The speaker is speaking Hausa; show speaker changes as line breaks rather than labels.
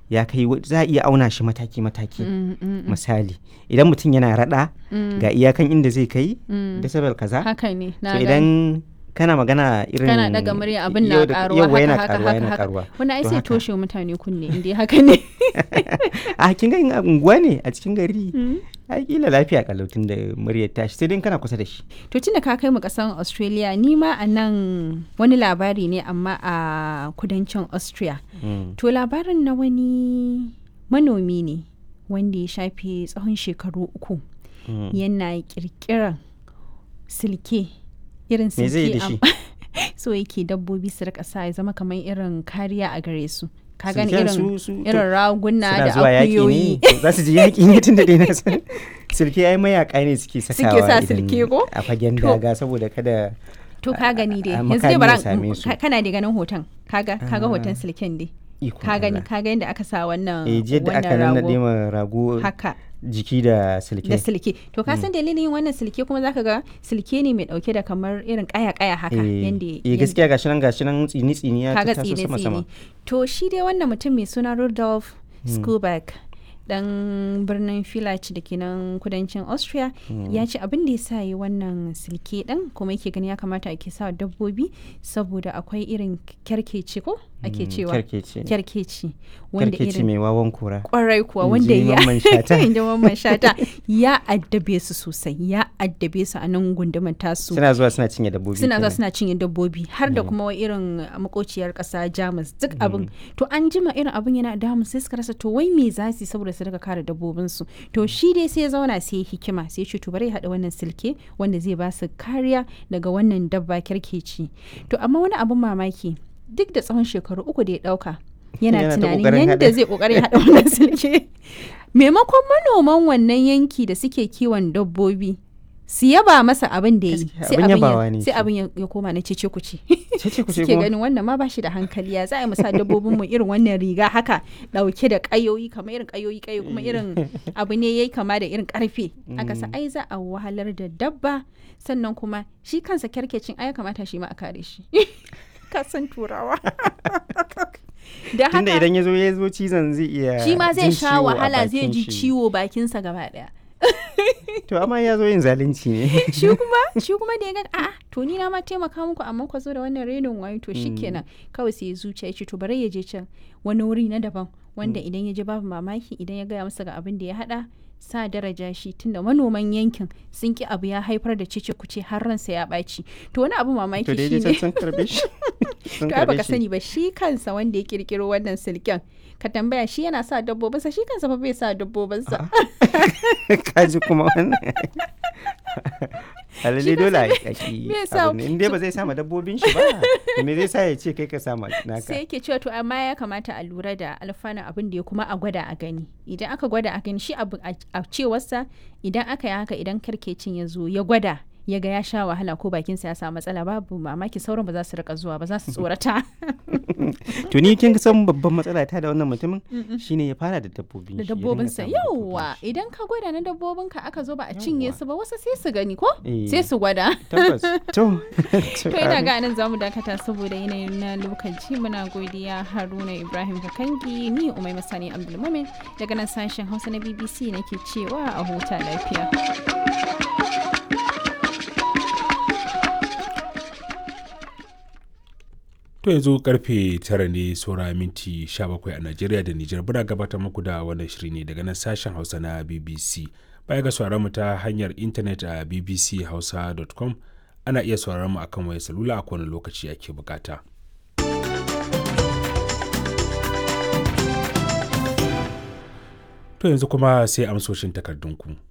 ya kai za a iya auna shi mataki-mataki. Misali idan mutum yana rada ga iyakan inda zai kai decibel kaza.
Haka ne.
So idan kana magana irin
kana daga murya abin na karuwa
yana karuwa.
Wani ai sai toshe mutane kunne inda haka ne.
A kin ga unguwa ne a cikin gari. Ai kila lafiya kalautin da muryar tashi sai dai kana kusa da shi.
To tunda ka kai mu kasan Australia ni ma a nan wani labari ne amma a kudancin Austria. To labarin na wani manomi ne wanda ya shafe tsawon shekaru 3 yana kirkiran silke. Irin
me zai yi da shi?
So yake dabbobi su rika sa ya zama kamar irin kariya a gare su. Ka gani irin raguna da akuyoyi
za su ji yaƙi ne tun da dai na san silke ai mayaka ne suke sakawa idan a fagen daga saboda kada
to ka gani dai yanzu dai bara kana da ganin hoton kaga hoton silken dai ka gani yadda aka sa wannan
rago
haka
jiki da silke
to ka san dalilin yin wannan silke kuma zaka ga silke ne mai dauke da kamar irin kaya haka yanda
gaskiya gashi nan tsini ya taso sama
to shi dai wannan mutum mai suna Rudolf Skuback dan birnin Villach da ke nan kudancin Austria ya ce abin da ya sa yi wannan silke din kuma yake gani ya kamata ake sa dabbobi saboda akwai irin kyarkeci ko ake cewa kyarkeci wanda irin
mai wawan kura
kwarai kuwa wanda ya inda mamman shata ya addabe su sosai ya addabe su a nan gundumar tasu
suna zuwa suna cinye dabbobi
har da kuma irin makociyar kasa Jamus duk abin to an jima irin abin yana damu sai suka rasa to wai me za su saboda su daga kare dabbobinsu to shi dai sai ya zauna sai hikima sai ce to bari ya haɗa wannan silke wanda zai ba su kariya daga wannan dabba kyarkeci to amma wani abin mamaki duk da tsawon shekaru 3 da ya ɗauka yana tunanin yadda zai ƙoƙarin haɗa wannan silke maimakon manoman wannan yanki da suke kiwon dabbobi su yaba masa abin da ya yi sai abin ya koma na cece kuce suke ganin wannan ma bashi da hankali ya za a yi musa dabbobin mu irin wannan riga haka dauke da kayoyi kamar irin kayoyi kuma irin abu ne yayi kama da irin karfe aka sa ai za a wahalar da dabba sannan kuma shi kansa kyarkecin ai kamata shi ma a kare shi ka san turawa
da haka tunda idan ya zo cizon zai iya
shi ma zai sha wahala zai ji ciwo bakinsa gaba daya
to amma ya zo yin zalunci ne
shi kuma da ya ga a'a to ni na ma taimaka muku amma ku zo da wannan renin wayo to shikenan kawai sai ya zuciya ya ce to bari ya je can wani wuri na daban wanda idan ya je babu mamaki idan ya gaya masa ga abin da ya hada sa daraja shi tunda manoman yankin sun ki abu ya haifar da cece kuce har ransa ya ɓaci to wani abu mamaki shi ne to ai baka sani ba shi kansa wanda ya kirkiro wannan silken ka tambaya shi yana sa dabbobinsa shi kansa fa bai sa dabbobinsa
kaji kuma wannan alalle dole a yi in dai ba zai sama dabbobin shi ba me zai sa ya ce kai ka sama naka
sai yake cewa to amma ya kamata a lura da alfanun abin da ya kuma a gwada a gani idan aka gwada a gani shi abu a cewarsa idan aka yi haka idan karkecin ya zo ya gwada ya ga ya sha wahala ko bakinsa ya samu matsala babu mamaki sauran ba za su rika zuwa ba za su tsorata
to ni kin san babban matsala ta da wannan mutumin shine ya fara da
dabbobinsa yauwa idan ka gwada na dabbobinka aka zo ba a cinye su ba wasu sai su gani ko sai su gwada
tabbas to
ina ga nan zamu dakata saboda yanayin na lokaci muna godiya Haruna Ibrahim Kakangi ni Umai Masani Abdulmumin daga nan sashen Hausa na BBC nake cewa a huta lafiya.
To yanzu karfe 9 ne saura minti 17 a Najeriya da Nijar bura gabatar muku da wannan shiri ne daga nan sashen Hausa na BBC. Baya ga sauraron mu ta hanyar intanet a bbchausa.com ana iya sauraron mu akan wayar salula a kowane lokaci ake bukata. To yanzu kuma sai amsoshin takardunku.